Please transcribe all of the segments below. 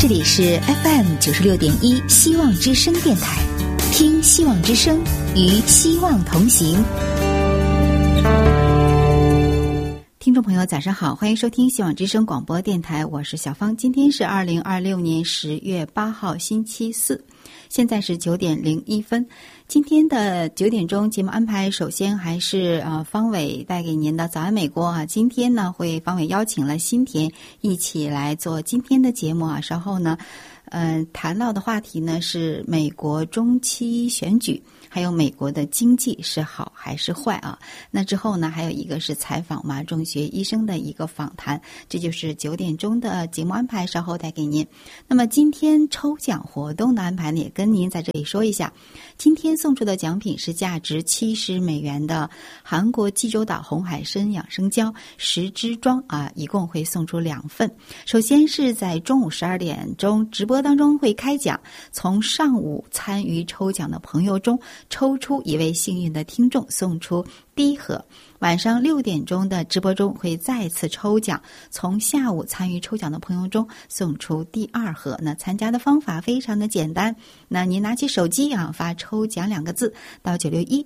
这里是 FM96.1 希望之声电台，听希望之声，与希望同行。听众朋友早上好，欢迎收听希望之声广播电台，我是小芳。今天是2026年10月8号星期四，现在是9点01分。今天的9点钟节目安排，首先还是方伟带给您的早安美国啊。今天呢会方伟邀请了新田一起来做今天的节目啊。稍后呢谈到的话题呢是美国中期选举，还有美国的经济是好还是坏啊。那之后呢还有一个是采访马仲学医生的一个访谈，这就是9点钟的节目安排，稍后带给您。那么今天抽奖活动的安排呢也跟您在这里说一下。今天送出的奖品是价值70美元的韩国济州岛红海参养生胶10支装啊，一共会送出2份。首先是在中午12点钟直播当中会开奖，从上午参与抽奖的朋友中抽出一位幸运的听众，送出第一盒。晚上6点钟的直播中会再次抽奖，从下午参与抽奖的朋友中送出第2盒。那参加的方法非常的简单，那您拿起手机啊，发抽奖2个字到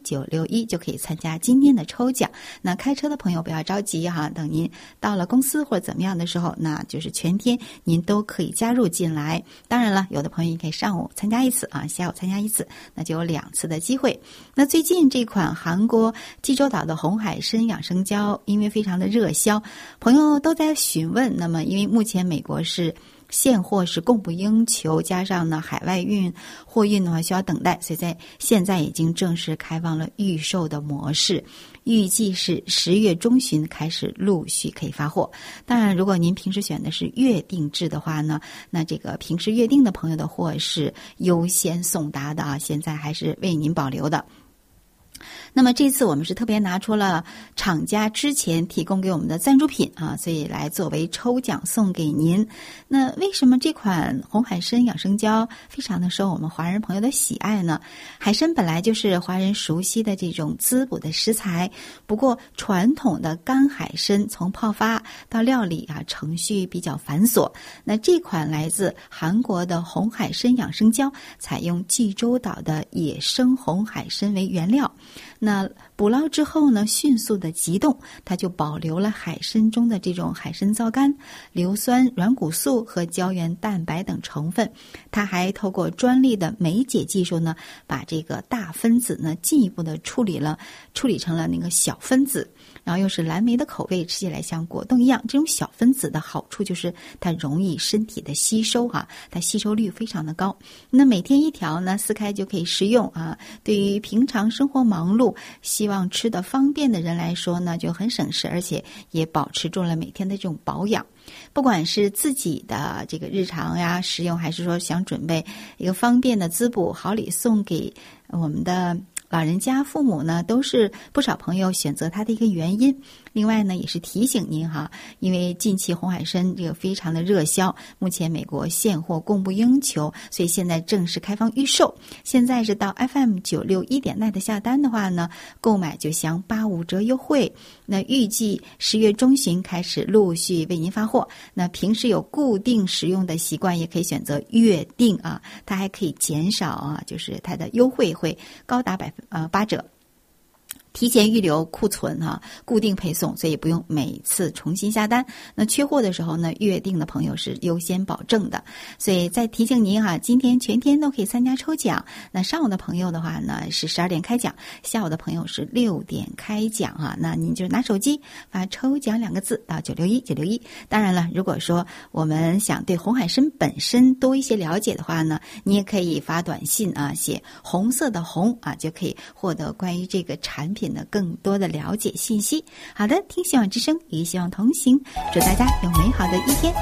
961就可以参加今天的抽奖。那开车的朋友不要着急哈，等您到了公司或者怎么样的时候，那就是全天您都可以加入进来。当然了，有的朋友可以上午参加1次啊，下午参加1次，那就有2次的机会。那最近这款韩国济州岛的红海参养生胶因为非常的热销，朋友都在询问。那么因为目前美国是现货是供不应求，加上呢海外货运的话需要等待，所以现在已经正式开放了预售的模式，预计是10月中旬开始陆续可以发货。当然如果您平时选的是月订制的话呢，那这个平时约定的朋友的货是优先送达的啊，现在还是为您保留的。那么这次我们是特别拿出了厂家之前提供给我们的赞助品啊，所以来作为抽奖送给您。那为什么这款红海参养生胶非常的受我们华人朋友的喜爱呢？海参本来就是华人熟悉的这种滋补的食材，不过传统的干海参从泡发到料理啊程序比较繁琐，那这款来自韩国的红海参养生胶采用济州岛的野生红海参为原料，那捕捞之后呢迅速的急冻，它就保留了海参中的这种海参皂苷、硫酸软骨素和胶原蛋白等成分。它还透过专利的酶解技术呢，把这个大分子呢进一步的处理成了那个小分子，然后又是蓝莓的口味，吃起来像果冻一样。这种小分子的好处就是它容易身体的吸收啊，它吸收率非常的高。那每天1条呢撕开就可以食用啊，对于平常生活忙碌希望吃的方便的人来说呢就很省事，而且也保持住了每天的这种保养。不管是自己的这个日常呀食用，还是说想准备一个方便的滋补好礼送给我们的老人家父母呢，都是不少朋友选择它的一个原因。另外呢也是提醒您哈，因为近期红海参这个非常的热销，目前美国现货供不应求，所以现在正式开放预售。现在是到 FM961.net 的下单的话呢，购买就享85折优惠。那预计10月中旬开始陆续为您发货。那平时有固定使用的习惯，也可以选择月订啊，它还可以减少啊，就是它的优惠会高达8折。提前预留库存固定配送，所以不用每次重新下单。那缺货的时候呢，预定的朋友是优先保证的。所以再提醒您今天全天都可以参加抽奖。那上午的朋友的话呢是12点开奖，下午的朋友是6点开奖那您就拿手机发抽奖2个字到961。当然了，如果说我们想对红海参本身多一些了解的话呢，你也可以发短信写红色的红就可以获得关于这个产品的更多的了解信息。好的，听希望之声，与希望同行，祝大家有美好的一天。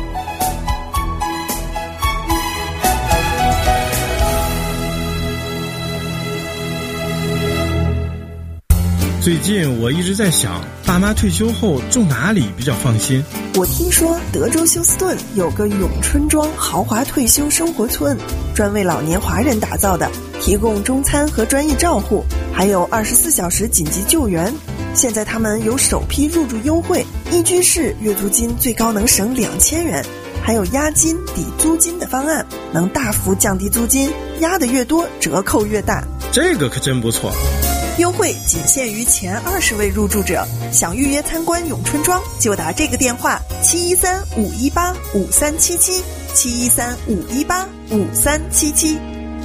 最近我一直在想，爸妈退休后住哪里比较放心？ 我听说德州休斯顿有个永春庄豪华退休生活村，专为老年华人打造的，提供中餐和专业照护，还有24小时紧急救援。现在他们有首批入住优惠，1居室月租金最高能省2000元， 还有押金抵租金的方案，能大幅降低租金，押的越多，折扣越大。 这个可真不错。 优惠仅限于前20位入住者，想预约参观咏春庄就打这个电话713-518-5377，713-518-5377。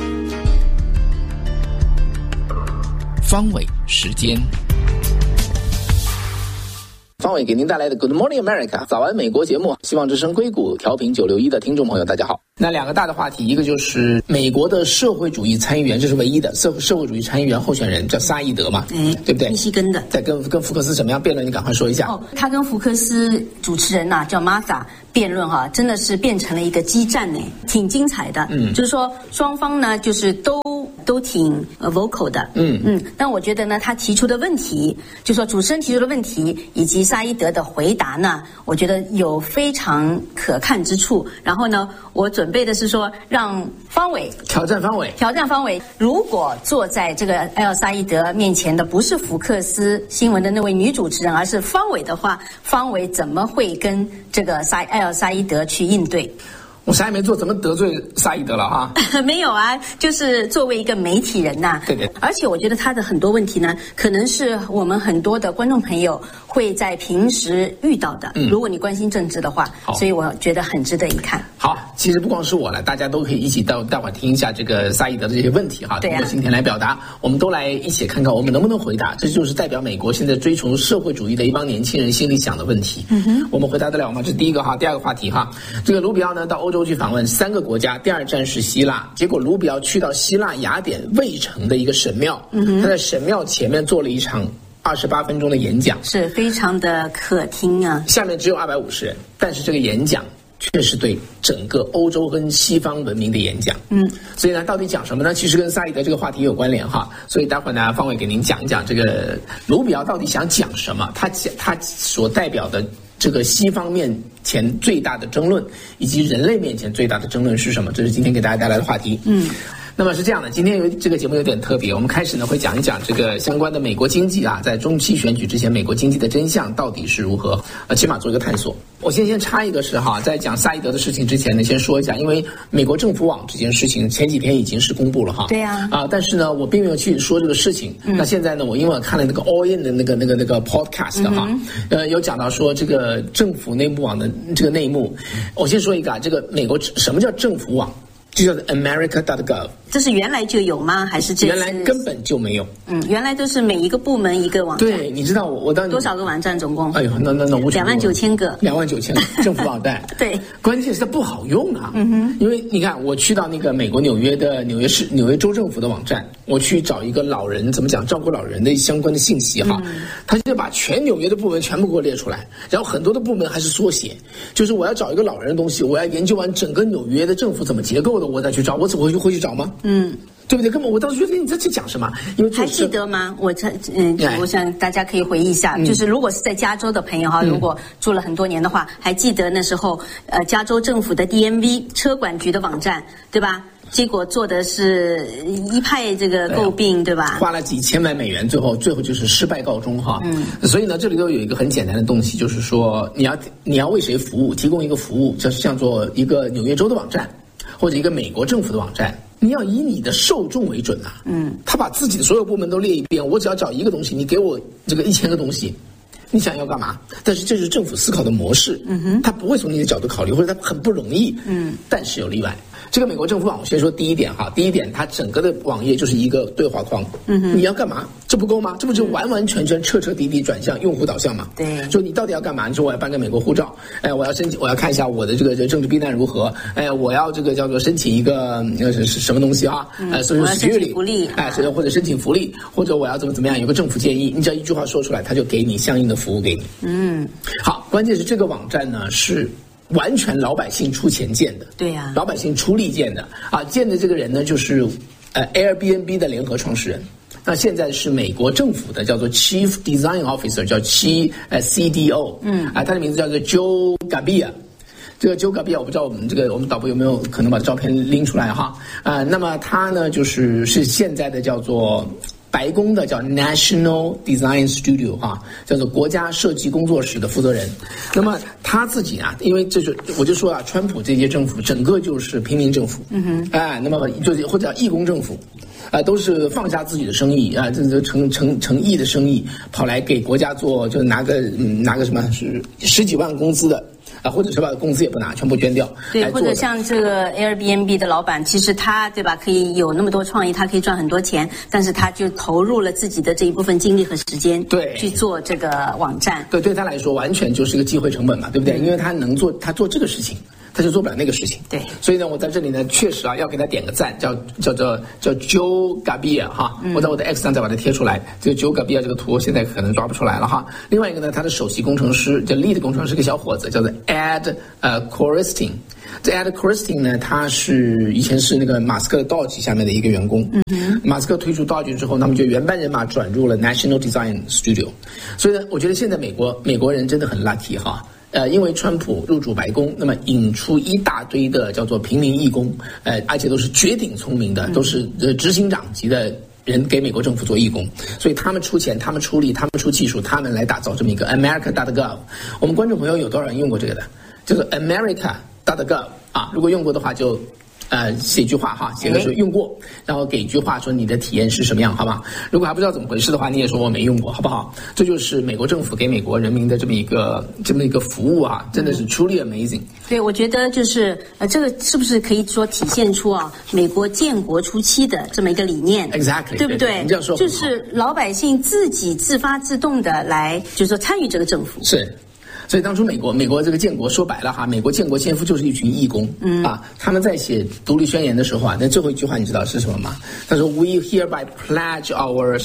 方伟时间。方伟给您带来的 Good Morning America 早安美国节目，希望之声硅谷调频961的听众朋友大家好。那两个大的话题，一个就是美国的社会主义参议员，这是唯一的社会主义参议员候选人叫沙义德嘛，对不对？ 密西根的， 在跟福克斯怎么样辩论？你赶快说一下。 他跟福克斯主持人叫 Martha 辩论真的是变成了一个激战呢，挺精彩的。就是说双方呢就是都挺vocal 的。但我觉得呢，他提出的问题，就说主持人提出的问题以及沙伊德的回答呢，我觉得有非常可看之处。然后呢，我准备的是说让方伟挑战方伟。 如果坐在这个艾尔沙伊德面前的不是福克斯新闻的那位女主持人，而是方伟的话，方伟怎么会跟这个艾尔沙伊德去应对？ 我啥也没做，怎么得罪沙伊德了啊？ 没有啊，就是作为一个媒体人呐。 对。 而且我觉得他的很多问题呢，可能是我们很多的观众朋友会在平时遇到的。如果你关心政治的话，所以我觉得很值得一看。 好，其实不光是我了，大家都可以一起待会儿听一下这个沙伊德的这些问题哈，通过今天来表达，我们都来一起看看我们能不能回答。这就是代表美国现在追求社会主义的一帮年轻人心里想的问题。我们回答得了吗？这是第一个哈。第二个话题哈，这个卢比奥呢到欧洲去访问3个国家，第2站是希腊，结果卢比奥去到希腊雅典卫城的一个神庙，他在神庙前面做了一场28分钟的演讲， 是非常的可听啊。 下面只有250人，但是这个演讲却是对整个欧洲跟西方文明的演讲。所以呢，到底讲什么呢？其实跟沙伊德这个话题有关联哈。所以待会儿呢，方伟给您讲一讲这个卢比奥到底想讲什么，他所代表的这个西方面前最大的争论，以及人类面前最大的争论是什么？这是今天给大家带来的话题。那么是这样的，今天这个节目有点特别，我们开始呢会讲一讲这个相关的美国经济啊，在中期选举之前，美国经济的真相到底是如何？起码做一个探索。我先插一个是哈，在讲沙伊德的事情之前呢，先说一下，因为美国政府网这件事情前几天已经是公布了哈。 对呀。 但是呢，我并没有去说这个事情。那现在呢，因为我看了那个 All In 的那个 podcast 哈，有讲到说这个政府内部网的这个内幕。我先说一个这个美国什么叫政府网？就叫 America.gov， 这是原来就有吗？还是这原来根本就没有？ 原来都是每一个部门一个网站。 对，你知道我当多少个网站总共？ 哎呦，那 29000个 ，29000个政府网站。 对， 关键是它不好用啊。因为你看，我去到那个美国纽约州政府的网站，我去找一个老人怎么讲照顾老人的相关的信息哈，他就把全纽约的部门全部给我列出来，然后很多的部门还是缩写，就是我要找一个老人的东西，我要研究完整个纽约的政府怎么结构的，我再去找，我怎么会去找吗？对不对？根本我当时觉得你在讲什么？因为还记得吗？我想大家可以回忆一下，就是如果是在加州的朋友哈，如果住了很多年的话，还记得那时候加州政府的 DMV 车管局的网站，对吧？结果做的是一派这个诟病，对吧？ 花了几千万美元，最后就是失败告终哈。所以呢，这里头有一个很简单的东西，就是说你要为谁服务，提供一个服务，就是像做一个纽约州的网站，或者一个美国政府的网站，你要以你的受众为准啊。他把自己的所有部门都列一遍，我只要找一个东西，你给我这个1000个东西，你想要干嘛？但是这是政府思考的模式，他不会从你的角度考虑，或者他很不容易。但是有例外。这个美国政府网，我先说第一点哈。第一点，它整个的网页就是一个对话框。你要干嘛？这不够吗？这不就完完全全彻彻底底转向用户导向吗？ 对。 就你到底要干嘛？你说我要办个美国护照，我要申请，我要看一下我的这个政治避难如何，我要这个叫做申请一个什么东西啊？Social Security 福利， 或者申请福利，或者我要怎么样，有个政府建议，你只要一句话说出来，他就给你相应的服务给你。好，关键是这个网站呢是完全老百姓出钱建的。 对呀。 老百姓出力建的啊，建的这个人呢就是Airbnb 的联合创始人。那现在是美国政府的叫做 Chief Design Officer， 叫CDO。他的名字叫做 Joe Gebbia。这个 Joe Gebbia 我不知道我们导播有没有可能把照片拎出来哈。那么他呢就是现在的叫做白宫的叫 National Design Studio 哈，叫做国家设计工作室的负责人。那么他自己啊，因为我就说啊，川普这届政府整个就是平民政府，那么就是或者叫义工政府。都是放下自己的生意啊，这成亿的生意，跑来给国家做，就拿个什么是10几万工资的啊，或者是把工资也不拿，全部捐掉。 对，或者像这个 Airbnb 的老板，其实他对吧，可以有那么多创意，他可以赚很多钱，但是他就投入了自己的这一部分精力和时间， 对， 去做这个网站。 对他来说，完全就是一个机会成本嘛，对不对？因为他做这个事情。他就做不了那个事情， 对， 所以呢，我在这里呢，确实啊，要给他点个赞，叫 Joe Gabbia 哈，我在我的 X 上再把它贴出来。这个 Joe Gabbia 这个图现在可能抓不出来了哈。另外一个呢，他的首席工程师叫 lead 工程师，个小伙子叫做 Ed Koristin。这 Ed Koristin 呢，他以前是那个马斯克的 Doge 下面的一个员工。马斯克推出 Doge 之后，他们就原班人马转入了 National Design Studio。所以呢，我觉得现在美国人真的很 lucky 哈。因为川普入主白宫，那么引出一大堆的叫做平民义工，而且都是绝顶聪明的，都是执行长级的人给美国政府做义工，所以他们出钱，他们出力，他们出技术，他们来打造这么一个 America.gov。我们观众朋友有多少人用过这个的？就是 America.gov 啊，如果用过的话就。写一句话哈，写个说用过，然后给一句话说你的体验是什么样，好吧？如果还不知道怎么回事的话，你也说我没用过，好不好？这就是美国政府给美国人民的这么一个服务啊，真的是 truly amazing。 对，我觉得就是这个是不是可以说体现出啊美国建国初期的这么一个理念 ？Exactly， 对不对？ 你这样说就是老百姓自己自发自动的来，就是说参与这个政府。 是。所以当初美国这个建国说白了哈，美国建国先锋就是一群义工，他们在写独立宣言的时候啊，那最后一句话你知道是什么吗？他说 We hereby pledge our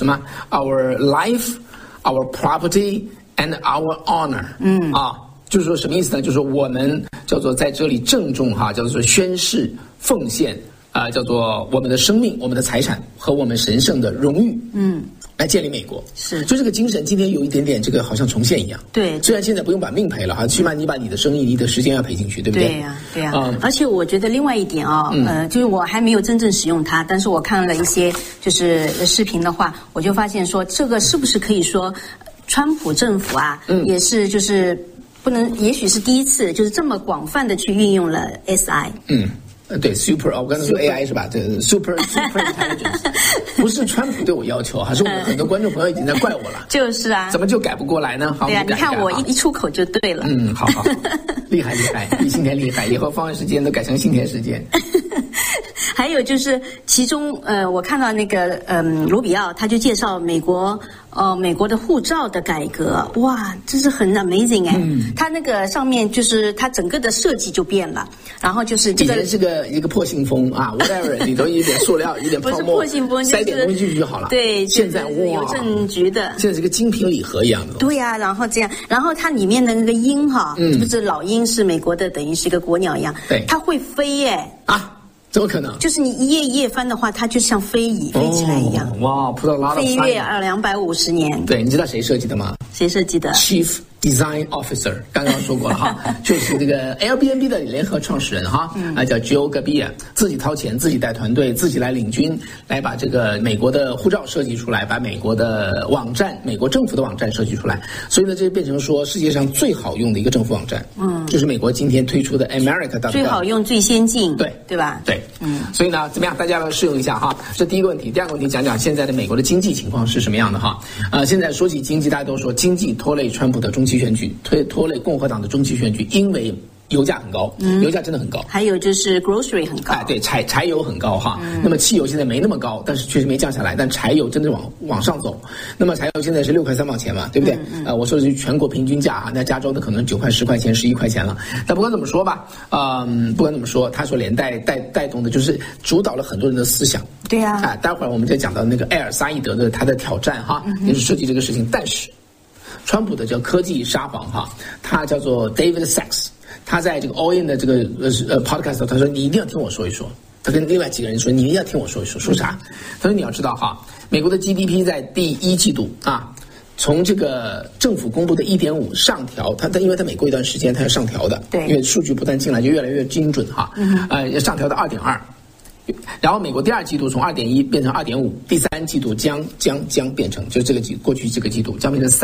life, our property and our honor。就是说什么意思呢？就是说我们叫做在这里郑重哈，叫做宣誓奉献叫做我们的生命、我们的财产和我们神圣的荣誉。来建立美国， 是， 就这个精神，今天有一点点这个好像重现一样。 对， 虽然现在不用把命赔了哈，起码你把你的生意、你的时间要赔进去，对不对？ 对呀。而且我觉得另外一点就是我还没有真正使用它，但是我看了一些就是视频的话，我就发现说这个是不是可以说，川普政府啊，也是就是不能，也许是第一次就是这么广泛的去运用了 SI。 对 ，super， 我刚才说 AI 是吧？这 super intelligence， 不是川普对我要求，还是我们很多观众朋友已经在怪我了。 就是啊， 怎么就改不过来呢？好， 对啊，你看我一出口就对了。 好，厉害，比新田厉害，以后放学时间都改成新田时间。 还有就是其中我看到那个卢比奥他就介绍美国的护照的改革，哇，这是很 amazing 他那个上面就是他整个的设计就变了，然后就是这个以前是一个破信封啊 ，whatever 里头有点塑料，有点泡沫， 不是破信封，就是、 塞点东西进去就好了。 对， 现在哇， 邮政局的， 现在是个精品礼盒一样的。 对呀，然后这样，然后它里面的那个鹰哈，不是老鹰是美国的，等于是一个国鸟一样， 对， 它会飞耶啊。怎么可能？ 就是你一页一页翻的话，它就像飞蚁飞起来一样。 哇，葡萄拉飞跃250年。 对，你知道谁设计的吗？ 谁设计的 ？Chief Design Officer， 刚刚说过了哈，就是这个 Airbnb 的联合创始人哈，叫 Joe Gabbia， 自己掏钱，自己带团队，自己来领军，来把这个美国的护照设计出来，把美国的网站、美国政府的网站设计出来。所以呢，这就变成说世界上最好用的一个政府网站，就是美国今天推出的 America.gov， 最好用、最先进， 对吧？ 对，所以呢，怎么样？大家要试用一下哈。这第一个问题，第二个问题，讲讲现在的美国的经济情况是什么样的哈？现在说起经济，大家都说经济拖累川普的中期选举，拖累共和党的中期选举，因为油价很高，油价真的很高。 还有就是 grocery 很高， 对，柴油很高哈。那么汽油现在没那么高，但是确实没降下来，但柴油真的往上走。那么柴油现在是6块3毛钱嘛，对不对？我说的是全国平均价啊，那加州的可能9块10块钱11块钱了。但不管怎么说吧，不管怎么说，他所连带动的就是主导了很多人的思想。 对呀。 待会儿我们再讲到那个埃尔萨义德的他的挑战哈，也是设计这个事情，但是。川普的叫科技沙皇哈，他叫做 David Sachs， 他在这个 All In 的这个podcast， 他说你一定要听我说一说。他跟另外几个人说，你一定要听我说一说，说啥？他说你要知道哈，美国的 GDP 在第一季度啊，从这个政府公布的 1.5 上调，因为他每过一段时间他要上调的， 对， 因为数据不断进来就越来越精准哈，要上调到2.2。 然后美国第二季度从2.1变成2.5，第三季度将变成就过去这个季度将变成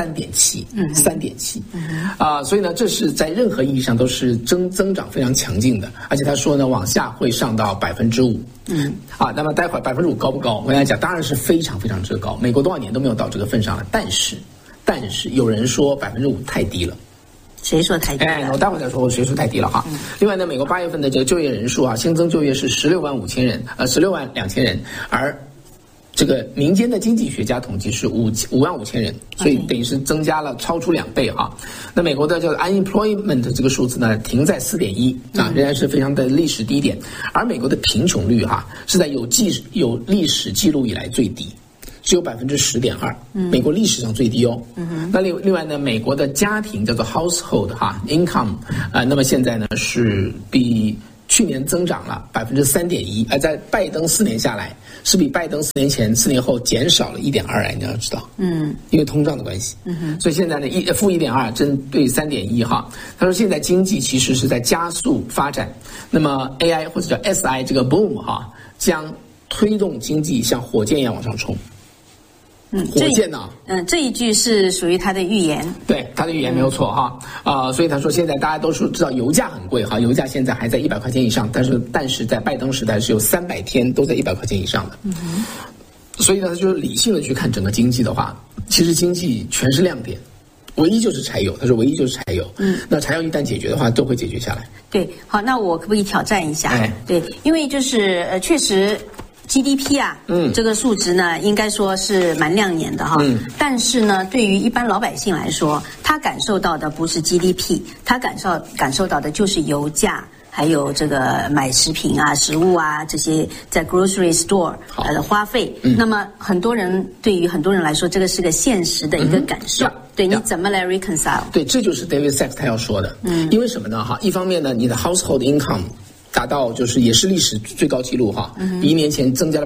3.7，3.7，所以呢，这是在任何意义上都是增长非常强劲的，而且他说呢，往下会上到5%。那么待会儿5%高不高？我跟大家讲，当然是非常非常之高，美国多少年都没有到这个份上了，但是有人说5%太低了。 谁说太低了？ 我待会再说谁说太低了哈。另外呢，美国8月份的这个就业人数新增就业是16万5千人，16万2千人，而这个民间的经济学家统计是5万5千人，所以等于是增加了超出2倍哈。那美国的这个 unemployment 这个数字呢，停在4.1仍然是非常的历史低点，而美国的贫穷率是在有历史记录以来最低。只有10.2%，美国历史上最低哦。那另外呢，美国的家庭叫做 household income， 那么现在呢是比去年增长了3.1%，而在拜登4年下来是比拜登4年后减少了1.2%，你要知道，因为通胀的关系，所以现在呢负1.2针对3.1哈。他说现在经济其实是在加速发展，那么 AI 或者叫 SI 这个 boom 将推动经济像火箭一样往上冲。火箭呢？ 这一句是属于他的预言。对， 他的预言没有错所以他说现在大家都知道油价很贵油价现在还在100块钱以上，但是在拜登时代是有300天都在100块钱以上的。所以呢，他就是理性的去看整个经济的话，其实经济全是亮点，唯一就是柴油。他说唯一就是柴油。那柴油一旦解决的话，都会解决下来。 对，好，那我可不可以挑战一下？对，因为就是确实。GDP 这个数值呢，应该说是蛮亮眼的但是呢，对于一般老百姓来说，他感受到的不是 GDP， 他感受到的就是油价，还有这个买食品食物这些在 grocery store 的花费。那么对于很多人来说，这个是个现实的一个感受。对，你怎么来 reconcile？ 对，这就是 David Sacks 他要说的。因为什么呢？一方面呢，你的 household income达到也是历史最高纪录比1年前增加了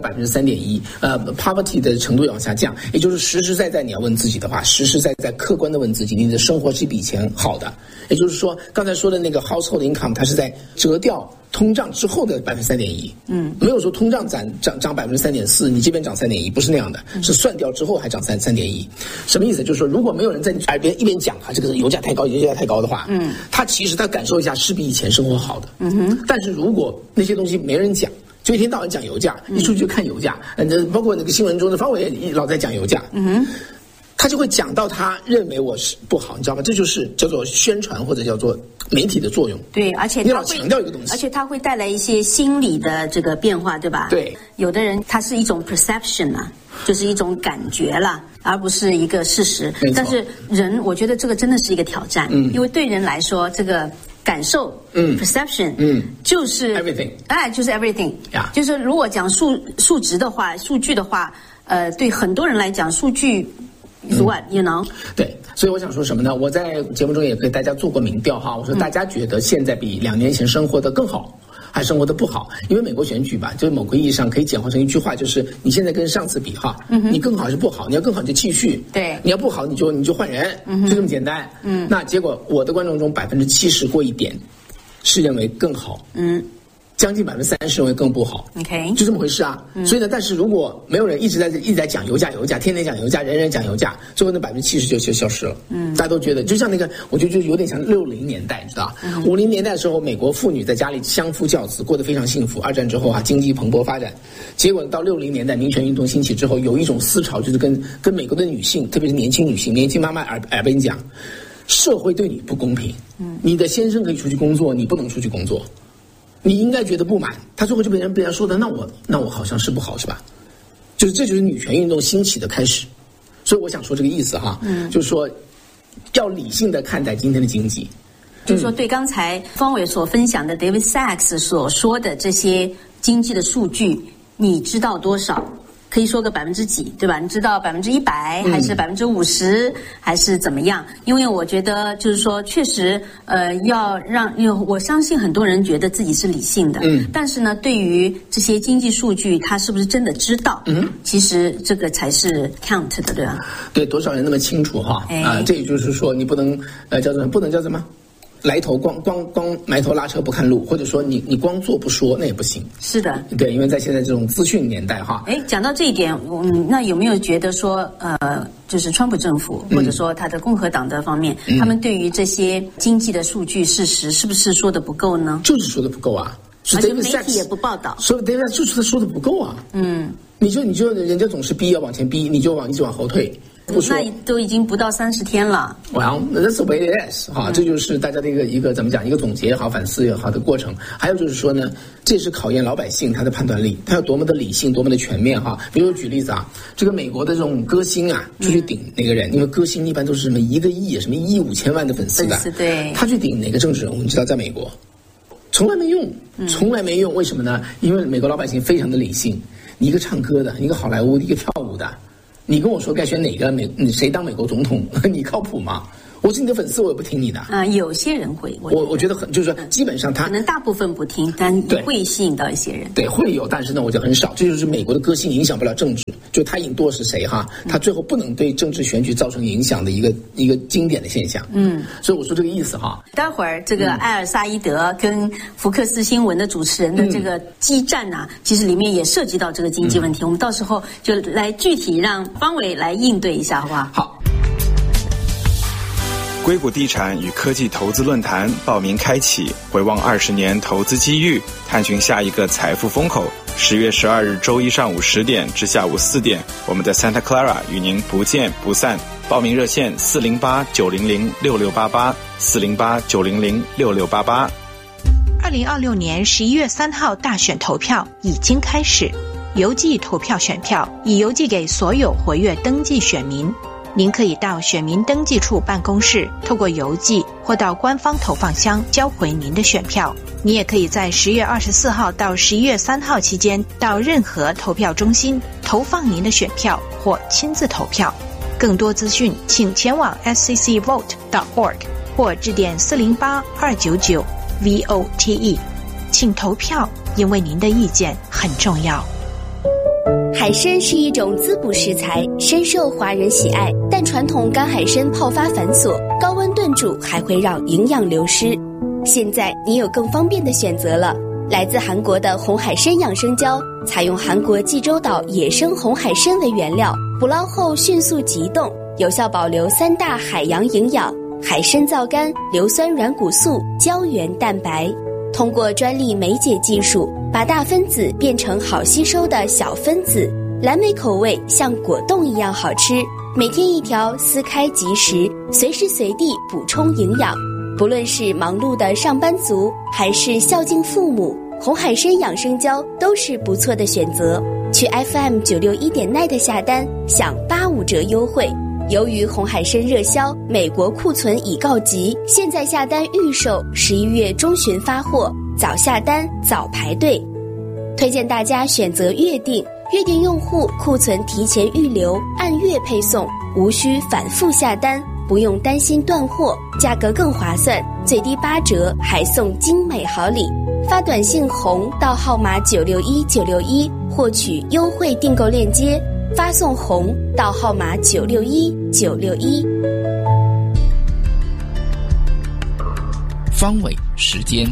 3.1%。poverty 的程度也往下降，也就是实实在在你要问自己的话，实实在在客观的问自己，你的生活是比以前好的。也就是说，刚才说的那个 household income， 它是在折掉通胀之后的3.1%。没有说通胀涨3.4%，你这边涨3.1%，不是那样的，是算掉之后还涨3.1%。什么意思？就是说，如果没有人在你耳边一边讲这个油价太高的话，他其实他感受一下是比以前生活好的。但是如果那些东西没人讲，就一天到晚讲油价，一出去就看油价，包括那个新闻中的方伟也老在讲油价。他就会讲到他认为我是不好，你知道吗？这就是叫做宣传或者叫做媒体的作用。 对，而且你老强调一个东西， 而且它会带来一些心理的这个变化，对吧？ 对， 有的人他是一种 perception 就是一种感觉了，而不是一个事实。但是我觉得这个真的是一个挑战，因为对人来说，这个感受perception 就是 everything， 就是 everything， 就是如果讲数值的话，数据的话，对很多人来讲，数据。What you know？ 对，所以我想说什么呢？我在节目中也给大家做过民调我说大家觉得现在比2年前生活的更好，还生活的不好？因为美国选举吧，就是某个意义上可以简化成一句话，就是你现在跟上次比你更好还是不好？你要更好你就继续， 对， 你要不好你就换人，就这么简单。那结果我的观众中70%过一点是认为更好，将近30%认为更不好。 OK， 就这么回事所以呢，但是如果没有人一直在讲油价，天天讲油价，人人讲油价，最后那70%就消失了。大家都觉得就像那个，我觉得就有点像60年代，你知道50年代的时候，美国妇女在家里相夫教子，过得非常幸福。2战之后经济蓬勃发展，结果到60年代民权运动兴起之后，有一种思潮，就是跟美国的女性，特别是年轻女性、年轻妈妈耳边讲，社会对你不公平。你的先生可以出去工作，你不能出去工作。你应该觉得不满，他最后就被人说的，那我好像是不好，是吧？这就是女权运动兴起的开始。所以我想说这个意思就是说要理性的看待今天的经济。 就是说，对刚才方伟所分享的 David Sacks 所说的这些经济的数据，你知道多少？可以说个几%，对吧？你知道100%还是50%还是怎么样？因为我觉得就是说，确实因为我相信很多人觉得自己是理性的，但是呢，对于这些经济数据，他是不是真的知道？其实这个才是 count 的，对吧？ 对，多少人那么清楚这也就是说，你不能叫什么？ 来头光埋头拉车不看路，或者说你光做不说，那也不行。 是的， 对，因为在现在这种资讯年代哈。 讲到这一点，那有没有觉得说就是川普政府或者说他的共和党的方面，他们对于这些经济的数据事实是不是说的不够呢？ 就是说的不够啊， 而且媒体也不报道， 所以 David 就是他说的不够啊。你就人家总是逼要往前逼，你就一直往后退。 那都已经不到30天了。 Well, that's the way it is 哈，这就是大家的一个怎么讲，一个总结也好，反思也好的过程。还有就是说呢，这是考验老百姓他的判断力，他有多么的理性，多么的全面哈。比如举例子啊，这个美国的这种歌星啊，出去顶哪个人？因为歌星一般都是什么1个亿、什么1亿5千万的粉丝的， 对， 他去顶哪个政治人物？你知道，在美国从来没用，从来没用。为什么呢？因为美国老百姓非常的理性。你一个唱歌的，一个好莱坞的，一个跳舞的，你跟我说该选哪个谁当美国总统，你靠谱吗？我是你的粉丝，我也不听你的。 有些人会， 我觉得就是说，基本上他可能大部分不听，但会吸引到一些人。对， 会有，但是呢，我觉得很少。这就是美国的歌星影响不了政治，就他引舵是谁哈，他最后不能对政治选举造成影响的一个经典的现象。所以我说这个意思哈。 待会儿这个埃尔萨伊德跟福克斯新闻的主持人的这个激战啊，其实里面也涉及到这个经济问题。我们到时候就来具体让方伟来应对一下，好不好？ 好。 硅谷地产与科技投资论坛报名开启，回望20年投资机遇，探寻下一个财富风口。10月12日周一上午10点至下午4点，我们在 Santa Clara 与您不见不散。报名热线408-900-6688 408-900-6688。 2026年11月3号大选投票已经开始，邮寄投票选票已邮寄给所有活跃登记选民。您可以到选民登记处办公室，透过邮寄或到官方投放箱交回您的选票。你也可以在10月24号到11月3号期间到任何投票中心投放您的选票或亲自投票。更多资讯请前往 sccvote.org 或致电408-299-VOTE。请投票，因为您的意见很重要。 海参是一种滋补食材，深受华人喜爱，但传统干海参泡发繁琐，高温炖煮还会让营养流失。现在你有更方便的选择了，来自韩国的红海参养生胶，采用韩国济州岛野生红海参为原料，捕捞后迅速急冻，有效保留3大海洋营养：海参皂苷、硫酸软骨素、胶原蛋白。通过专利酶解技术，把大分子变成好吸收的小分子，蓝莓口味像果冻一样好吃。每天1条，撕开即食，随时随地补充营养。不论是忙碌的上班族，还是孝敬父母，红海参养生胶都是不错的选择。去 FM961.net 下单，享85折优惠。由于红海参热销，美国库存已告急，现在下单预售，11月中旬发货，早下单早排队。推荐大家选择月订，月订用户库存提前预留，按月配送，无需反复下单，不用担心断货，价格更划算，最低8折，还送精美好礼。发短信红到号码961961获取优惠订购链接，发送红到号码961961。 方伟时间。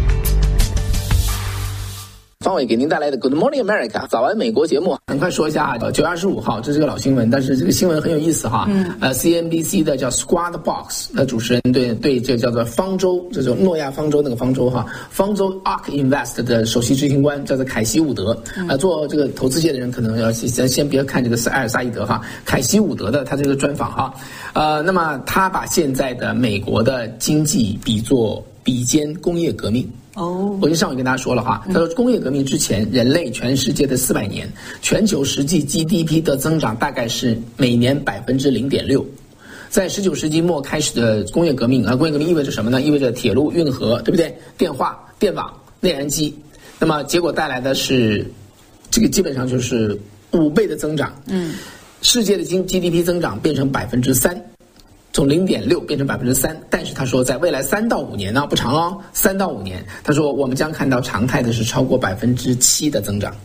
方伟给您带来的 Good Morning America 早安美国节目，很快说一下9月25号，这是个老新闻，但是这个新闻很有意思哈。CNBC 的叫 Squad Box， 那主持人对这叫做方舟，这种诺亚方舟那个方舟哈，方舟 ARK Invest 的首席执行官叫做凯西伍德。做这个投资界的人可能要先别看这个埃尔萨伊德哈，凯西伍德的他这个专访哈。那么他把现在的美国的经济比肩工业革命。我就上午跟大家说了哈，他说工业革命之前，人类全世界的400年，全球实际 GDP 的增长大概是每年0.6%。在19世纪末开始的工业革命工业革命意味着什么呢？意味着铁路、运河，对不对？电话、电网、内燃机，那么结果带来的是这个基本上就是5倍的增长。世界的GDP 增长变成3%。从0.6变成3%，但是他说在未来3到5年呢，不长哦，3到5年，他说我们将看到常态的是超过7%的增长，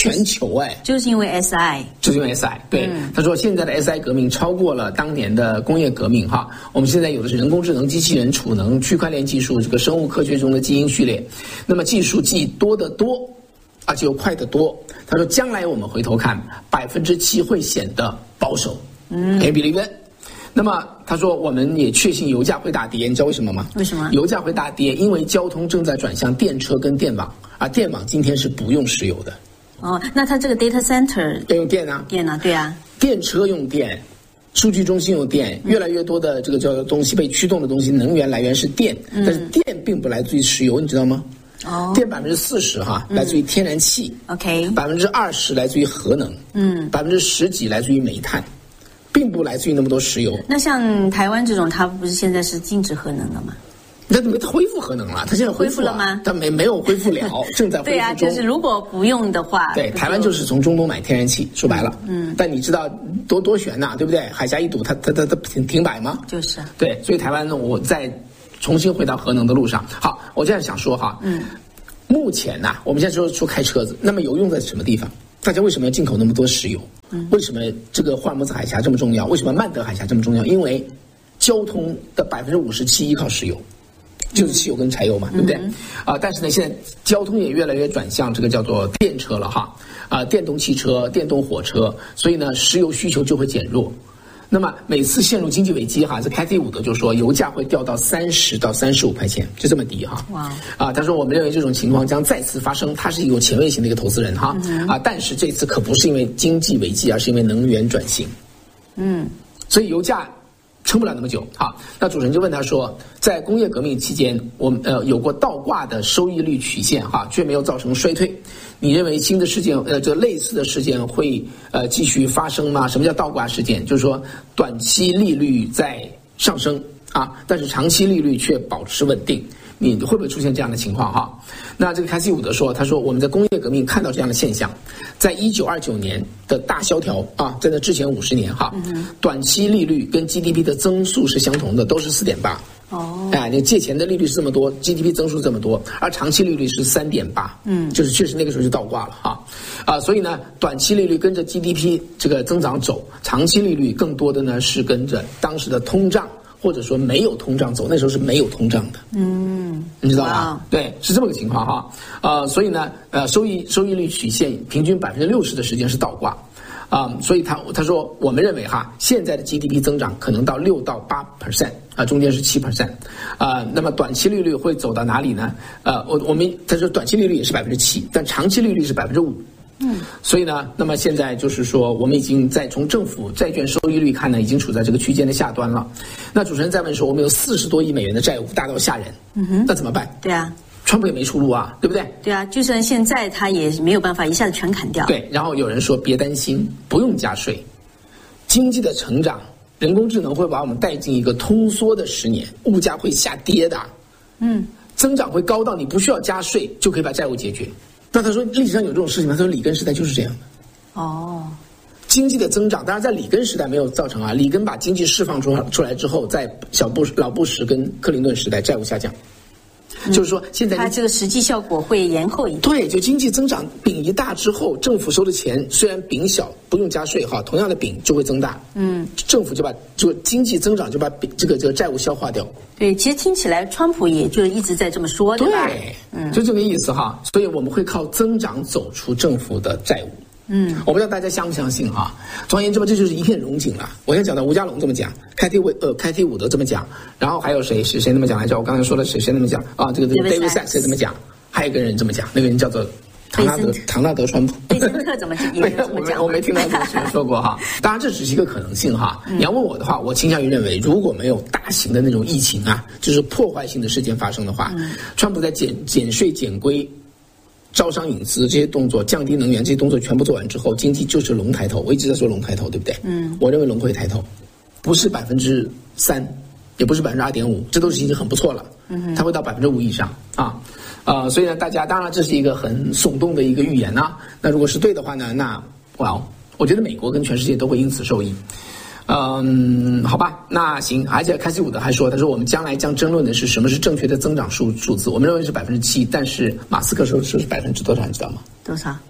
全球就是因为 SI， 就是因为 SI。对，他说现在的 SI 革命超过了当年的工业革命哈。我们现在有的是人工智能、机器人、储能、区块链技术，这个生物科学中的基因序列。那么技术既多得多，而且又快得多。他说将来我们回头看，7%会显得保守。可以believe it。那么他说我们也确信油价会大跌，你知道为什么吗？ 为什么？ 油价会大跌，因为交通正在转向电车跟电网，而电网今天是不用石油的。 那它这个 data center 要用电啊？ 电啊，对啊。电车用电，数据中心用电，越来越多的这个叫东西被驱动的东西，能源来源是电，但是电并不来自于石油，你知道吗？电40%来自于天然气 ，OK， 20%来自于核能，10%几来自于煤炭。并不来自于那么多石油。 那像台湾这种，它不是现在是禁止核能了吗？ 它没恢复核能了，它现在恢复了吗？ 它没有恢复了，正在恢复中。 对啊，就是如果不用的话， 对，台湾就是从中东买天然气，说白了，但你知道多悬呐，对不对？海峡一堵，它停摆吗？ 就是。 对，所以台湾呢，我再重新回到核能的路上。好，我现在想说目前呢，我们现在说开车子，那么油用在什么地方？大家为什么要进口那么多石油？为什么这个霍尔木兹海峡这么重要？为什么曼德海峡这么重要？因为交通的57%依靠石油，就是汽油跟柴油嘛，对不对？但是呢，现在交通也越来越转向这个叫做电车了电动汽车、电动火车，所以呢，石油需求就会减弱。那么每次陷入经济危机这Cathy Wood就说油价会掉到30到35块钱，就这么低他说我们认为这种情况将再次发生。他是一个有前卫型的一个投资人但是这次可不是因为经济危机，而是因为能源转型。所以油价撑不了那么久。那主持人就问他说，在工业革命期间，我们有过倒挂的收益率曲线却没有造成衰退。你认为新的事件这类似的事件会继续发生吗？什么叫倒挂事件？就是说短期利率在上升但是长期利率却保持稳定。你会不会出现这样的情况那这个凯西伍德说，他说我们在工业革命看到这样的现象，在1929年的大萧条在那之前50年短期利率跟 GDP 的增速是相同的，都是4.8。你借钱的利率是这么多 ，GDP 增速这么多，而长期利率是3.8。就是确实那个时候就倒挂了所以呢，短期利率跟着 GDP 这个增长走，长期利率更多的呢是跟着当时的通胀。或者说没有通胀走，那时候是没有通胀的，你知道吗？对，是这么个情况所以呢，收益率曲线平均60%的时间是倒挂，所以他说我们认为现在的 GDP 增长可能到6到8%，中间是7%，那么短期利率会走到哪里呢？他说短期利率也是7%，但长期利率是5%。所以呢，那么现在就是说，我们已经从政府债券收益率看呢，已经处在这个区间的下端了。那主持人再问说，我们有40多亿美元的债务，大到吓人，那怎么办？ 对啊， 川普也没出路对不对？ 对啊，就算现在他也没有办法一下子全砍掉。 对，然后有人说别担心，不用加税，经济的成长，人工智能会把我们带进一个通缩的10年，物价会下跌的，增长会高到你不需要加税就可以把债务解决。那他说历史上有这种事情吗？他说里根时代就是这样的。经济的增长，当然在里根时代没有造成里根把经济释放出来之后，在老布什跟克林顿时代债务下降。就是说现在它这个实际效果会延后一点。 对，就经济增长饼一大之后，政府收的钱虽然饼小，不用加税同样的饼就会增大。政府就经济增长就把这个债务消化掉。 对，其实听起来川普也就一直在这么说，对吧？ 对，就这个意思所以我们会靠增长走出政府的债务。我不知道大家相不相信总而言之吧，这就是一片荣景了。我先讲到吴家龙这么讲，凯蒂伍德这么讲，然后还有谁那么讲来着？我刚才说了谁那么讲这个 David Sacks 这么讲，还有一个人这么讲，那个人叫做唐纳德川普。 贝森特怎么讲？ 我没听到这个人说过当然这只是一个可能性你要问我的话，我倾向于认为，如果没有大型的那种疫情就是破坏性的事件发生的话，川普在减税减规、招商引资这些动作，降低能源这些动作全部做完之后，经济就是龙抬头。我一直在说龙抬头，对不对？我认为龙会抬头，不是3%，也不是2.5%，这都是已经很不错了。它会到5%以上所以呢，大家当然这是一个很耸动的一个预言那如果是对的话呢，那我觉得美国跟全世界都会因此受益。好吧，那行。而且凯西伍德还说，他说我们将来将争论的是什么是正确的增长数字。我们认为是7%，但是马斯克说是多少，你知道吗？ 多少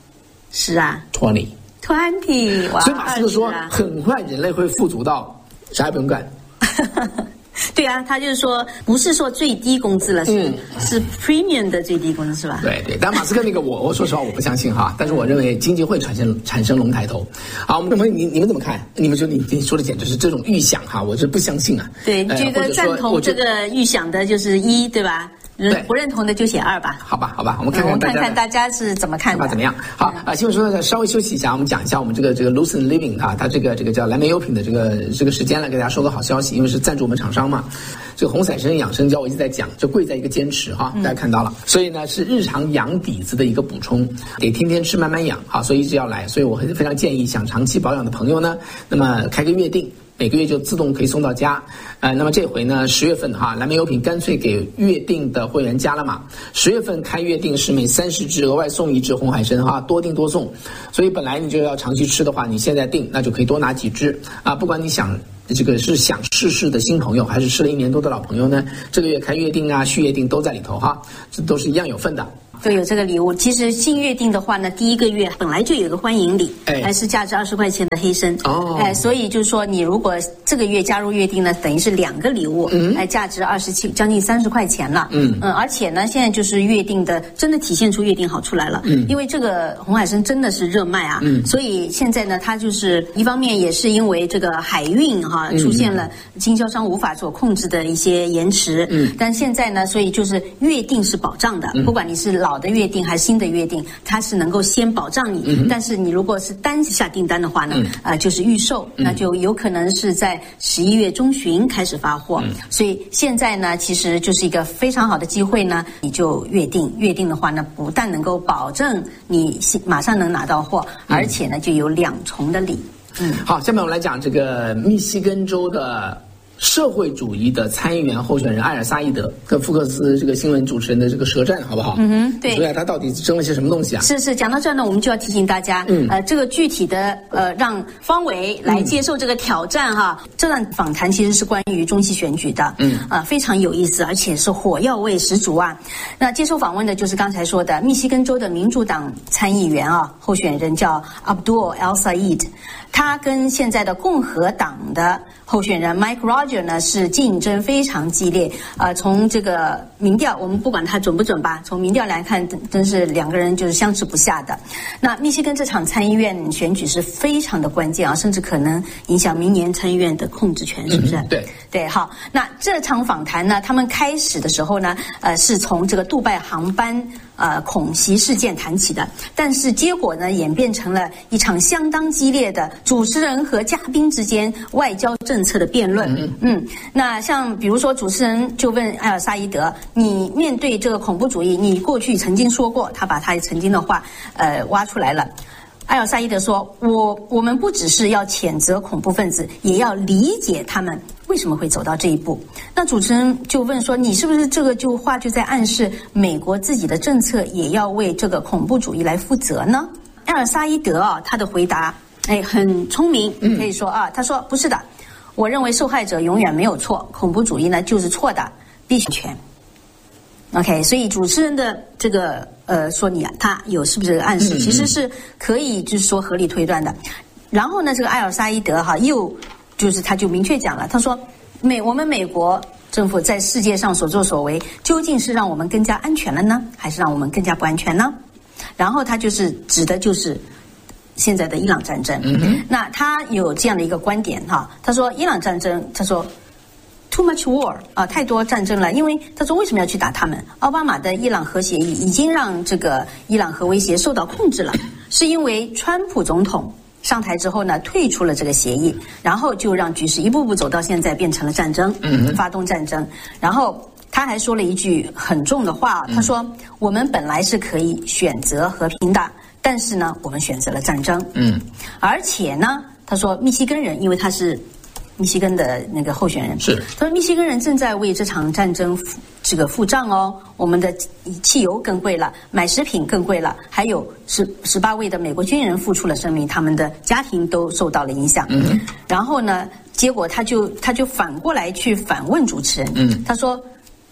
是啊 20， 哇！ 所以马斯克说，很快人类会富足到啥也不用干。 对啊，他就是说，不是说最低工资了，是 premium 的最低工资是吧？ 对，但马斯克那个我说实话我不相信哈，但是我认为经济会产生龙抬头。好，我们你们怎么看？你们说你说的简直是这种预想哈，我是不相信啊。 对，你觉得赞同这个预想的就是1，对吧？不认同的就写2吧。 好吧，我们看看大家是怎么看的， 怎么样？好新闻说稍微休息一下，我们讲一下我们这个 Lucent Living 啊，它这个叫蓝莓优品的这个时间来给大家说个好消息，因为是赞助我们厂商嘛。这个红彩参养生胶我一直在讲，就贵在一个坚持哈，大家看到了，所以呢是日常养底子的一个补充，得天天吃慢慢养啊，所以一直要来，所以我非常建议想长期保养的朋友呢，那么开个月定。每个月就自动可以送到家，那么这回呢10月份哈，蓝莓优品干脆给月定的会员加了码，10月份开月定是每30支额外送1支红海参哈，多订多送，所以本来你就要长期吃的话，你现在订那就可以多拿几支啊，不管你想这个是想试的新朋友，还是吃了1年多的老朋友呢，这个月开月定啊、续月定都在里头哈，这都是一样有份的。 都有这个礼物。其实新月定的话呢，第一个月本来就有一个欢迎礼，是价值20块钱的黑参，所以就是说你如果这个月加入月定呢，等于是2个礼物，价值27将近30块钱了，而且呢，现在就是月定的真的体现出月定好出来了，因为这个红海参真的是热卖啊，所以现在呢，它就是一方面也是因为这个海运出现了经销商无法所控制的一些延迟，但现在呢，所以就是月定是保障的，不管你是老的月定还是新的月定，它是能够先保障你，但是你如果是单下订单的话呢，就是预售，那就有可能是在11月中旬开始发货，所以现在呢，其实就是一个非常好的机会呢，你就月定的话呢，不但能够保证你马上能拿到货，而且呢就有2重的礼。 好，下面我们来讲这个密西根州的社会主义的参议员候选人埃尔萨伊德跟福克斯这个新闻主持人的这个舌战，好不好？对，所以他到底争了些什么东西啊？是讲到这儿呢，我们就要提醒大家，这个具体的让方伟来接受这个挑战哈。这段访谈其实是关于中期选举的，非常有意思，而且是火药味十足啊。那接受访问的就是刚才说的密西根州的民主党参议员候选人叫 Abdul El-Sayed， 他跟现在的共和党的候选人 Mike Rogers 呢是竞争非常激烈，从这个民调，我们不管它准不准吧，从民调来看，真是2个人就是相持不下的。那密西根这场参议院选举是非常的关键啊，甚至可能影响明年参议院的控制权，是不是？对，好。那这场访谈呢，他们开始的时候呢，是从这个杜拜航班恐袭事件谈起的，但是结果呢，演变成了一场相当激烈的主持人和嘉宾之间外交政策的辩论。那像比如说主持人就问埃尔萨伊德，你面对这个恐怖主义，你过去曾经说过，他把他曾经的话挖出来了。埃尔萨伊德说，我们不只是要谴责恐怖分子，也要理解他们为什么会走到这一步。那主持人就问说，你是不是这个话就在暗示美国自己的政策也要为这个恐怖主义来负责呢？埃尔萨伊德他的回答很聪明，可以说他说不是的，我认为受害者永远没有错，恐怖主义呢就是错的，必须权。OK， 所以主持人的这个说他有是不是暗示，其实是可以就是说合理推断的。然后呢，这个埃尔萨伊德又就是他就明确讲了，他说我们美国政府在世界上所作所为，究竟是让我们更加安全了呢，还是让我们更加不安全呢？然后他就是指的就是现在的伊朗战争。那他有这样的一个观点他说伊朗战争，他说too much war 太多战争了，因为他说为什么要去打他们？奥巴马的伊朗核协议已经让这个伊朗核威胁受到控制了，是因为川普总统上台之后呢，退出了这个协议，然后就让局势一步步走到现在变成了战争，发动战争。然后他还说了一句很重的话，他说我们本来是可以选择和平的，但是呢，我们选择了战争。而且呢，他说密西根人，因为他是密西根的那个候选人，是他说密西根人正在为这场战争付账哦，我们的汽油更贵了，买食品更贵了，还有18位的美国军人付出了生命，他们的家庭都受到了影响。然后呢，结果他就反过来去反问主持人，他说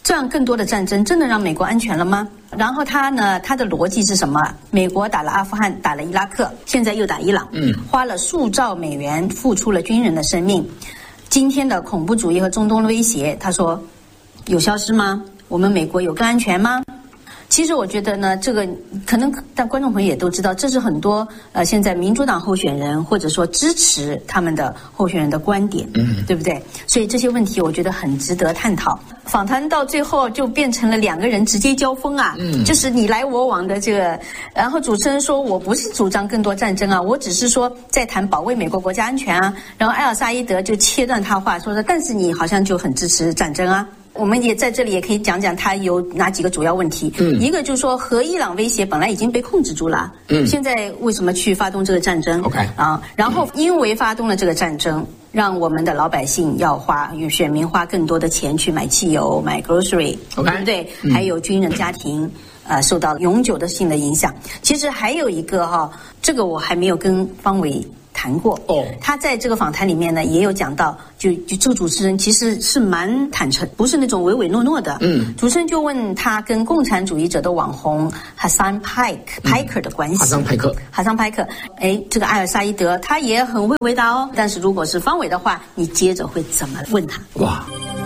这样更多的战争真的让美国安全了吗？然后他的逻辑是什么？美国打了阿富汗，打了伊拉克，现在又打伊朗，花了数兆美元，付出了军人的生命。今天的恐怖主义和中东的威胁，他说有消失吗？我们美国有更安全吗？其实我觉得呢，这个可能但观众朋友也都知道，这是很多现在民主党候选人或者说支持他们的候选人的观点，对不对？所以这些问题我觉得很值得探讨。访谈到最后就变成了两个人直接交锋啊，就是你来我往的这个。然后主持人说我不是主张更多战争啊，我只是说在谈保卫美国国家安全啊。然后埃尔萨伊德就切断他话，说但是你好像就很支持战争啊。我们也在这里也可以讲讲它有哪几个主要问题。一个就是说核伊朗威胁本来已经被控制住了，现在为什么去发动这个战争 ？OK 啊，然后因为发动了这个战争，让我们的老百姓要选民花更多的钱去买汽油、买 grocery， 对不对？还有军人家庭受到永久的性的影响。其实还有一个这个我还没有跟方伟谈过他在这个访谈里面呢也有讲到，就这个主持人其实是蛮坦诚，不是那种唯唯诺诺的。主持人就问他跟共产主义者的网红Hasan Piker 的关系。哈桑派克，这个埃尔萨伊德他也很会回答哦。但是如果是方伟的话，你接着会怎么问他？ 哇！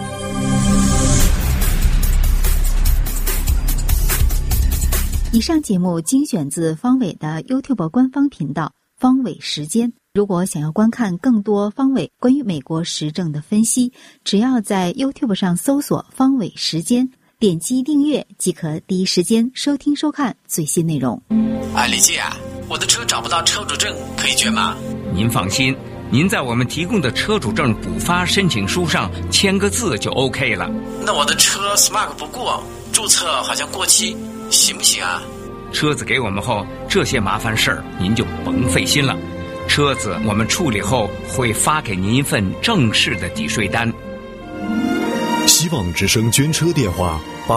以上节目精选自方伟的 YouTube 官方频道方伟时间。如果想要观看更多方伟关于美国时政的分析，只要在 YouTube 上搜索方伟时间，点击订阅即可第一时间收听收看最新内容。 李姐啊，我的车找不到车主证，可以捐吗？ 您放心，您在我们提供的车主证补发申请书上签个字就 OK 了。 那我的车 Smart 不过，注册好像过期，行不行啊？ 车子给我们后，这些麻烦事儿您就甭费心了。车子我们处理后会发给您一份正式的抵税单。 希望之声捐车电话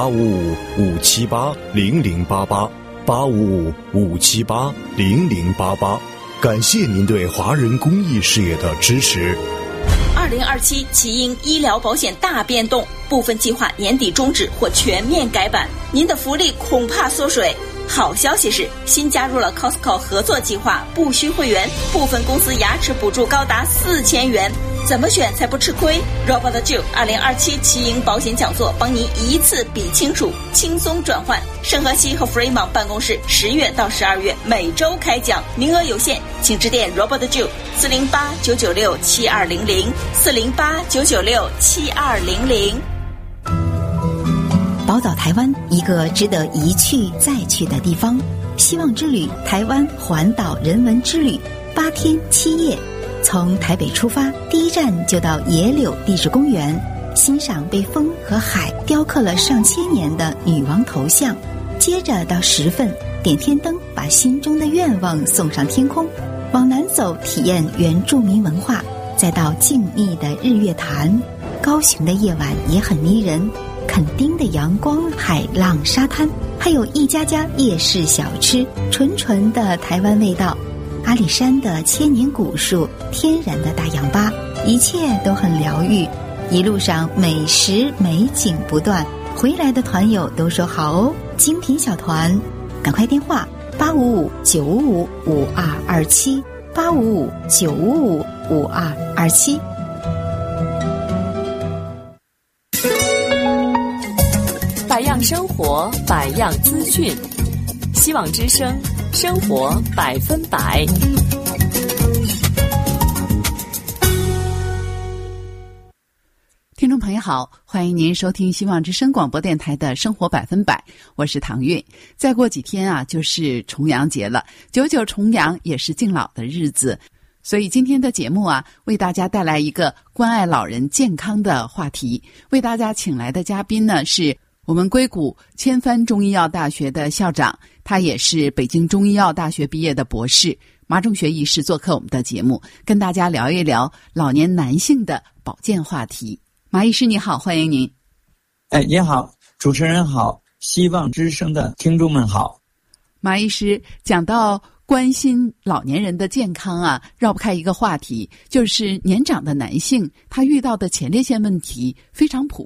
855-578-0088 855-578-0088。感谢您对华人公益事业的支持。 2027奇英医疗保险大变动，部分计划年底终止或全面改版，您的福利恐怕缩水。好消息是，新加入了 Costco 合作计划，不需会员，部分公司牙齿补助高达4000元，怎么选才不吃亏 ？Robert Joe 2027奇英保险讲座，帮您一次比清楚，轻松转换。圣荷西和 Fremont 办公室10月到12月每周开讲，名额有限，请致电 Robert Joe 408-996-7200 408-996-7200。 宝岛台湾，一个值得一去再去的地方。希望之旅台湾环岛人文之旅，8天7夜，从台北出发，第一站就到野柳地质公园，欣赏被风和海雕刻了上千年的女王头像。接着到10份，点天灯，把心中的愿望送上天空。往南走，体验原住民文化，再到静谧的日月潭。高雄的夜晚也很迷人。垦丁的阳光、海浪、沙滩，还有一家家夜市小吃，纯纯的台湾味道。阿里山的千年古树，天然的大氧吧，一切都很疗愈。一路上美食美景不断，回来的团友都说好哦，精品小团，赶快电话855-955-5227 855-955-5227。 百样生活，百样资讯，希望之声，生活100%。 听众朋友好，欢迎您收听希望之声广播电台的生活100%，我是唐韵。再过几天啊，就是重阳节了，99重阳也是敬老的日子，所以今天的节目啊，为大家带来一个关爱老人健康的话题。为大家请来的嘉宾呢，是我们硅谷千帆中医药大学的校长，他也是北京中医药大学毕业的博士马仲学医师，做客我们的节目，跟大家聊一聊老年男性的保健话题。马医师你好，欢迎您。 你好，主持人好，希望之声的听众们好。 马医师，讲到关心老年人的健康啊，绕不开一个话题，就是年长的男性他遇到的前列腺问题非常普遍。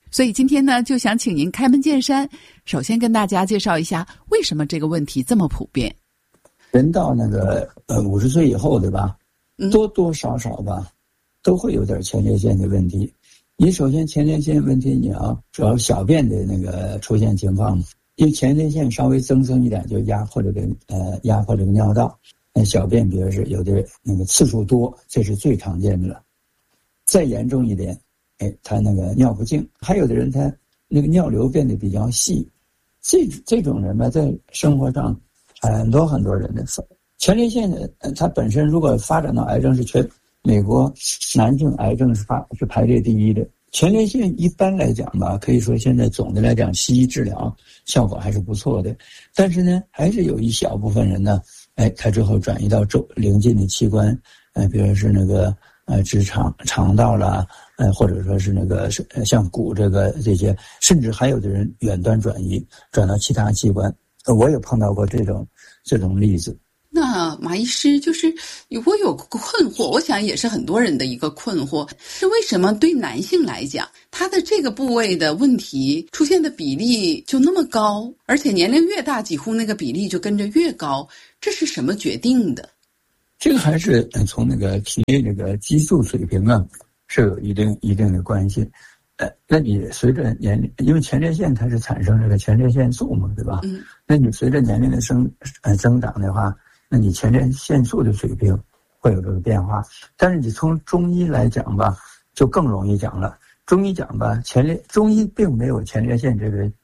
所以今天呢，就想请您开门见山，首先跟大家介绍一下为什么这个问题这么普遍。 人到那个50岁以后，对吧？多多少少吧，都会有点前列腺的问题。你首先前列腺问题，你要主要小便的那个出现情况，因为前列腺稍微增生一点，就压迫这个尿道。小便比如是有的那个次数多，这是最常见的了。再严重一点，他那个尿不尽，还有的人他那个尿流变得比较细，这种人吧，在生活上很多人的前列腺的，它本身如果发展到癌症，是美国男性癌症是排列第一的。前列腺一般来讲吧，可以说现在总的来讲，西医治疗效果还是不错的，但是呢，还是有一小部分人呢，他之后转移到邻近的器官，比如是那个直肠道啦，或者说是那个像骨这些，甚至还有的人远端转移转到其他器官，我也碰到过这种例子。 那马医师，就是我有个困惑，我想也是很多人的一个困惑，是为什么对男性来讲，他的这个部位的问题出现的比例就那么高，而且年龄越大，几乎那个比例就跟着越高，这是什么决定的？ 这个还是从那个体内这个激素水平啊，是有一定的关系。那你随着年龄，因为前列腺它是产生这个前列腺素嘛，对吧？那你随着年龄的增长的话，那你前列腺素的水平会有这个变化。但是你从中医来讲吧，就更容易讲了。中医讲吧，中医并没有前列腺这个